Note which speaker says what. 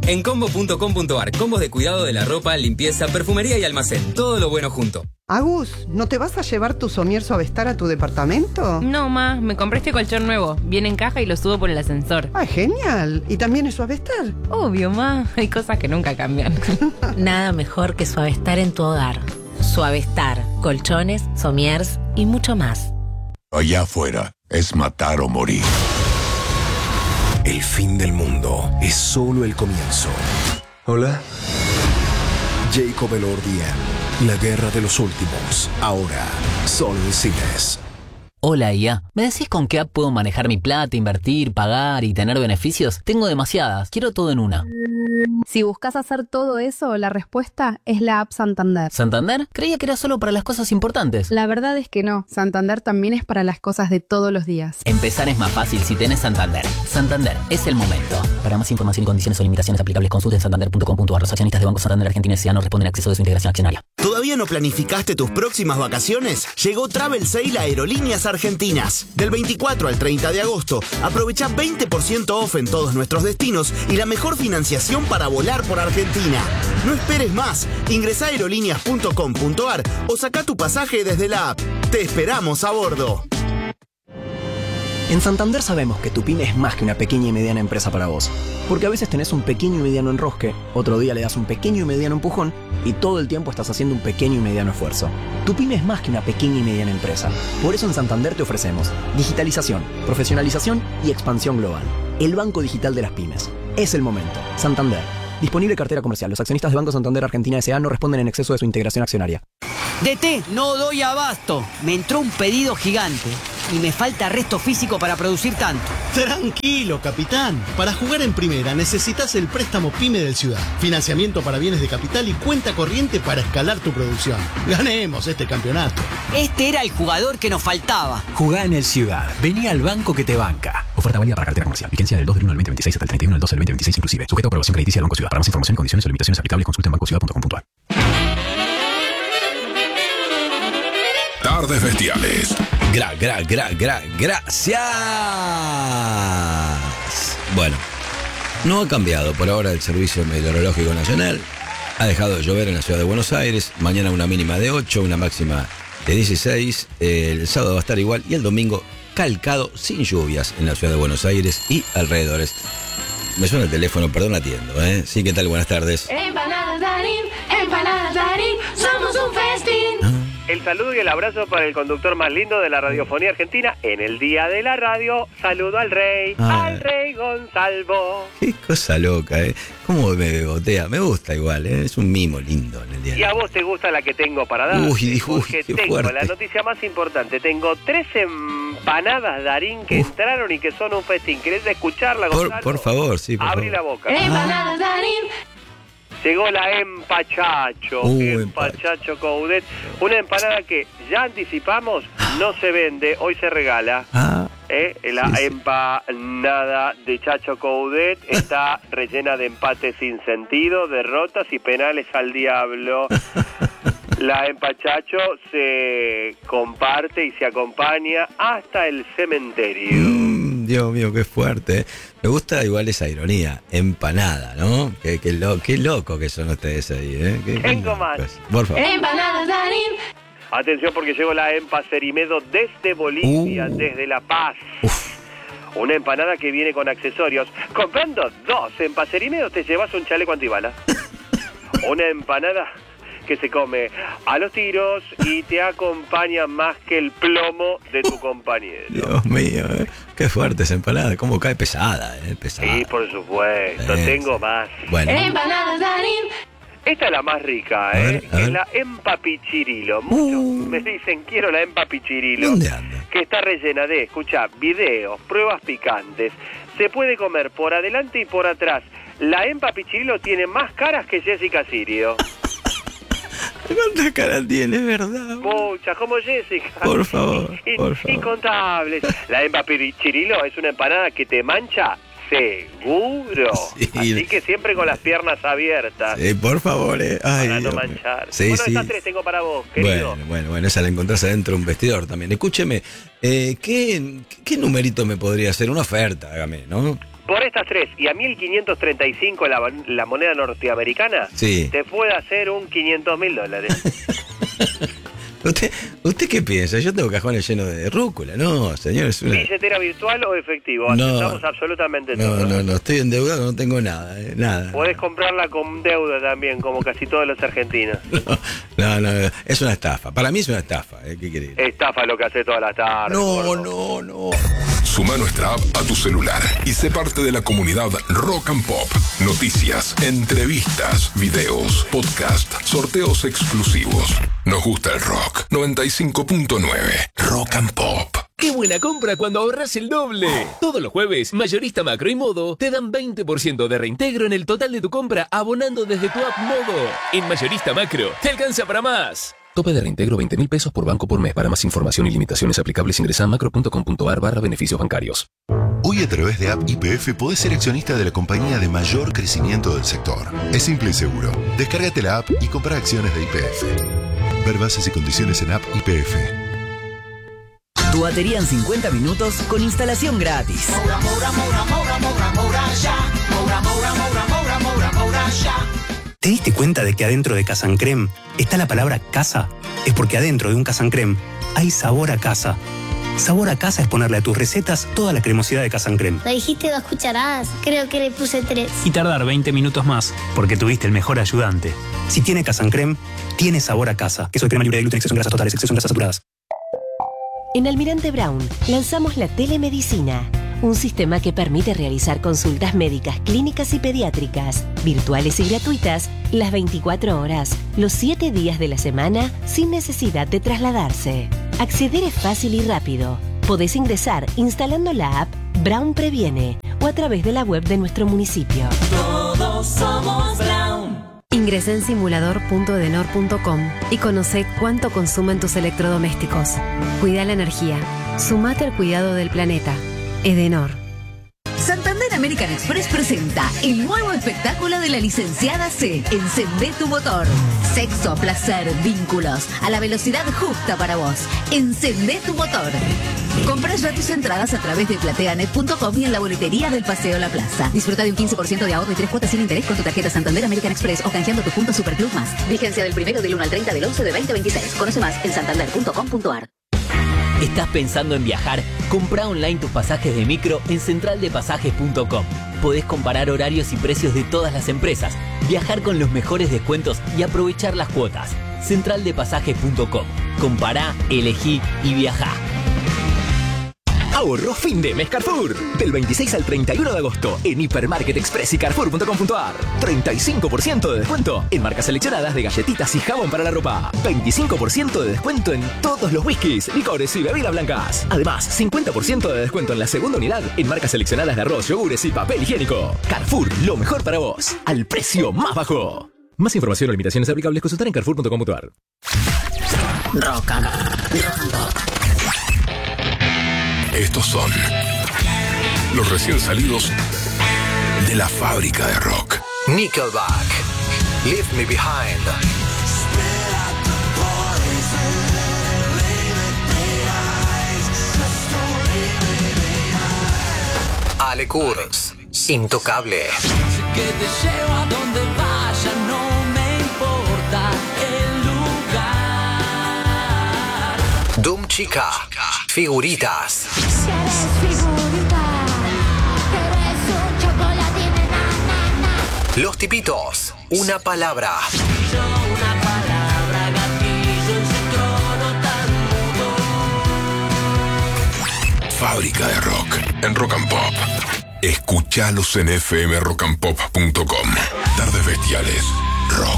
Speaker 1: En combo.com.ar, combos de cuidado de la ropa, limpieza, perfumería y almacén. Todo lo bueno junto.
Speaker 2: Agus, ¿no te vas a llevar tu Somier Suavestar a tu departamento?
Speaker 3: No, ma, me compré este colchón nuevo. Viene en caja y lo subo por el ascensor.
Speaker 2: ¡Ay, genial! ¿Y también es Suavestar?
Speaker 3: Obvio, ma. Hay cosas que nunca cambian.
Speaker 4: Nada mejor que Suavestar en tu hogar. Suavestar, colchones, somiers y mucho más.
Speaker 5: Allá afuera es matar o morir.
Speaker 6: El fin del mundo es solo el comienzo.
Speaker 7: Hola.
Speaker 6: Jacob Elordi, La Guerra de los Últimos. Ahora, solo en cines.
Speaker 8: Hola, IA. ¿Me decís con qué app puedo manejar mi plata, invertir, pagar y tener beneficios? Tengo demasiadas. Quiero todo en una.
Speaker 9: Si buscas hacer todo eso, la respuesta es la app Santander.
Speaker 8: ¿Santander? Creía que era solo para las cosas importantes.
Speaker 9: La verdad es que no. Santander también es para las cosas de todos los días.
Speaker 8: Empezar es más fácil si tenés Santander. Santander, es el momento. Para más información y condiciones o limitaciones aplicables, consulte en santander.com.ar. Los accionistas de Banco Santander Argentina S.A. no responden a acceso de su integración accionaria.
Speaker 10: ¿Todavía no planificaste tus próximas vacaciones? Llegó Travel Sale a Aerolíneas Argentinas. Del 24 al 30 de agosto, aprovecha 20% off en todos nuestros destinos y la mejor financiación para volar por Argentina. No esperes más. Ingresá a aerolíneas.com.ar o saca tu pasaje desde la app. Te esperamos a bordo.
Speaker 11: En Santander sabemos que tu pyme es más que una pequeña y mediana empresa para vos. Porque a veces tenés un pequeño y mediano enrosque, otro día le das un pequeño y mediano empujón y todo el tiempo estás haciendo un pequeño y mediano esfuerzo. Tu pyme es más que una pequeña y mediana empresa. Por eso en Santander te ofrecemos digitalización, profesionalización y expansión global. El banco digital de las pymes. Es el momento. Santander. Disponible cartera comercial. Los accionistas de Banco Santander Argentina S.A. no responden en exceso de su integración accionaria.
Speaker 12: DT, no doy abasto. Me entró un pedido gigante y me falta resto físico para producir tanto.
Speaker 13: Tranquilo, capitán. Para jugar en primera necesitas el préstamo PYME del Ciudad. Financiamiento para bienes de capital y cuenta corriente para escalar tu producción. Ganemos este campeonato.
Speaker 12: Este era el jugador que nos faltaba.
Speaker 6: Jugá en el Ciudad. Vení al banco que te banca. Oferta válida para cartera comercial. Vigencia del 2 del 1 del 2026 hasta el 31 del 12 del 2026 inclusive. Sujeto a aprobación crediticia del Banco Ciudad. Para más información, condiciones o limitaciones aplicables, consulta en bancociudad.com.ar.
Speaker 5: Tardes Bestiales.
Speaker 14: Gracias. Bueno, no ha cambiado por ahora el Servicio Meteorológico Nacional. Ha dejado de llover en la ciudad de Buenos Aires. Mañana una mínima de 8, una máxima de 16. El sábado va a estar igual y el domingo calcado sin lluvias en la ciudad de Buenos Aires y alrededores. Me suena el teléfono, perdón, atiendo, ¿eh? Sí, ¿qué tal? Buenas tardes.
Speaker 15: Empanadas Darín, somos un festín.
Speaker 16: El saludo y el abrazo para el conductor más lindo de la radiofonía argentina. En el Día de la Radio, saludo al rey Gonzalvo.
Speaker 14: Qué cosa loca, ¿eh? ¿Cómo me bebotea? Me gusta igual, ¿eh? Es un mimo lindo en el día.
Speaker 16: ¿Y a vos te gusta la que tengo para dar? Porque
Speaker 14: qué
Speaker 16: tengo
Speaker 14: fuerte.
Speaker 16: la noticia más importante. Tengo 3 empanadas Darín que entraron y que son un festín. ¿Querés escucharla, Gonzalo?
Speaker 14: Por favor, sí, por
Speaker 16: Abrí
Speaker 14: favor.
Speaker 16: la boca.
Speaker 15: Empanadas Darín.
Speaker 16: Llegó la Empachacho, Empachacho Coudet, una empanada que ya anticipamos, no se vende, hoy se regala. La empanada de Chacho Coudet está rellena de empates sin sentido, derrotas y penales al diablo. La Empachacho se comparte y se acompaña hasta el cementerio.
Speaker 14: Dios mío, qué fuerte. Me gusta igual esa ironía, empanada, ¿no? Qué loco que son ustedes ahí, ¿eh?
Speaker 16: Tengo más.
Speaker 14: Por favor.
Speaker 15: Empanadas Darín.
Speaker 16: Atención porque llegó la Empa Cerimedo desde Bolivia, desde La Paz. Una empanada que viene con accesorios. Comprando 2 Empa Cerimedo te llevas un chaleco antibalas. Una empanada que se come a los tiros y te acompaña más que el plomo de tu compañero.
Speaker 14: Dios mío, qué fuerte esa empanada, cómo cae pesada, pesada.
Speaker 16: Sí, por supuesto, tengo más.
Speaker 14: Bueno.
Speaker 15: Empanadas Darín.
Speaker 16: Esta es la más rica,
Speaker 14: a ver.
Speaker 16: Es la Empa Pichirilo. Muchos me dicen, quiero la Empa Pichirilo.
Speaker 14: ¿Dónde anda?
Speaker 16: Que está rellena de, escucha, videos, pruebas picantes. Se puede comer por adelante y por atrás. La Empa Pichirilo tiene más caras que Jessica Sirio.
Speaker 14: ¿Cuántas caras tiene, verdad?
Speaker 16: Muchas, como Jessica.
Speaker 14: Por favor, por favor.
Speaker 16: Incontables. La Empa Pichirilo es una empanada que te mancha seguro. Sí. Así que siempre con las piernas abiertas.
Speaker 14: Sí, por favor, Ay,
Speaker 16: para no manchar. Bueno, estas 3 tengo para vos, querido.
Speaker 14: Bueno, esa la encontrás adentro de un vestidor también. Escúcheme, ¿qué numerito me podría hacer? Una oferta, hágame, ¿no?
Speaker 16: Por estas tres y a 1.535 la moneda norteamericana,
Speaker 14: sí,
Speaker 16: te puede hacer un $500.000.
Speaker 14: ¿Usted qué piensa? Yo tengo cajones llenos de rúcula. No, señor, es una...
Speaker 16: ¿Billetera virtual o efectivo?
Speaker 14: No,
Speaker 16: aceptamos absolutamente todo.
Speaker 14: No, estoy endeudado, no tengo nada, nada.
Speaker 16: Podés comprarla con deuda también, como casi todos los argentinos.
Speaker 14: No, es una estafa. Para mí es una estafa, ¿qué querés?
Speaker 16: Estafa lo que hace todas las tardes.
Speaker 14: No.
Speaker 5: Suma nuestra app a tu celular y sé parte de la comunidad Rock and Pop. Noticias, entrevistas, videos, podcast, sorteos exclusivos. Nos gusta el rock. 95.9 Rock and Pop.
Speaker 7: ¡Qué buena compra cuando ahorras el doble! Todos los jueves, Mayorista Macro y Modo te dan 20% de reintegro en el total de tu compra abonando desde tu app Modo. En Mayorista Macro, te alcanza para más. Tope de reintegro 20.000 pesos por banco por mes. Para más información y limitaciones aplicables ingresa a macro.com.ar/beneficios bancarios.
Speaker 17: Hoy a través de App YPF podés ser accionista de la compañía de mayor crecimiento del sector. Es simple y seguro. Descárgate la app y compra acciones de YPF. Ver bases y condiciones en App YPF.
Speaker 18: Tu batería en 50 minutos con instalación gratis.
Speaker 19: ¿Te diste cuenta de que adentro de Casancrem está la palabra casa? Es porque adentro de un Casancrem hay sabor a casa. Sabor a casa es ponerle a tus recetas toda la cremosidad de Casancrem.
Speaker 20: Le dijiste 2 cucharadas, creo que le puse 3.
Speaker 19: Y tardar 20 minutos más, porque tuviste el mejor ayudante. Si tiene Casancrem, tiene sabor a casa. Queso de crema libre de gluten, exceso en grasas totales, exceso en grasas saturadas.
Speaker 21: En Almirante Brown lanzamos la telemedicina, un sistema que permite realizar consultas médicas, clínicas y pediátricas, virtuales y gratuitas, las 24 horas, los 7 días de la semana, sin necesidad de trasladarse. Acceder es fácil y rápido. Podés ingresar instalando la app Brown Previene o a través de la web de nuestro municipio.
Speaker 15: Todos somos Brown.
Speaker 21: Ingresa en simulador.edenor.com y conoce cuánto consumen tus electrodomésticos. Cuida la energía. Sumate al cuidado del planeta. Edenor.
Speaker 22: Santander American Express presenta el nuevo espectáculo de la licenciada C. Encendé tu motor. Sexo, placer, vínculos, a la velocidad justa para vos. Encendé tu motor. Compra ya tus entradas a través de plateanet.com y en la boletería del Paseo La Plaza. Disfruta de un 15% de ahorro y 3 cuotas sin interés con tu tarjeta Santander American Express o canjeando tu punto Superclub Más. Vigencia del 1 del 1 al 30 del 11 de 2026. Conoce más en santander.com.ar.
Speaker 8: ¿Estás pensando en viajar? Comprá online tus pasajes de micro en centraldepasajes.com. Podés comparar horarios y precios de todas las empresas, viajar con los mejores descuentos y aprovechar las cuotas. Centraldepasajes.com. Compará, elegí y viajá.
Speaker 6: Ahorro fin de mes Carrefour. Del 26 al 31 de agosto en Hipermarket Express y Carrefour.com.ar. 35% de descuento en marcas seleccionadas de galletitas y jabón para la ropa. 25% de descuento en todos los whiskies, licores y bebidas blancas. Además, 50% de descuento en la segunda unidad en marcas seleccionadas de arroz, yogures y papel higiénico. Carrefour, lo mejor para vos, al precio más bajo. Más información o limitaciones aplicables consultar en Carrefour.com.ar.
Speaker 18: Rock and Pop.
Speaker 5: Estos son los recién salidos de la fábrica de rock.
Speaker 23: Nickelback, Leave Me Behind. Ale Kurz, Intocable.
Speaker 15: Que te llevo a donde vaya, no me importa el lugar.
Speaker 23: Doom Chica, Figuritas.
Speaker 15: Si eres figurita, eres un chocolate, na.
Speaker 23: Los Tipitos, Una Palabra.
Speaker 15: Yo una palabra, gatillo en su trono tan mudo.
Speaker 5: Fábrica de rock en Rock and Pop. Escuchalos en fmrockandpop.com. Tardes bestiales. Rock.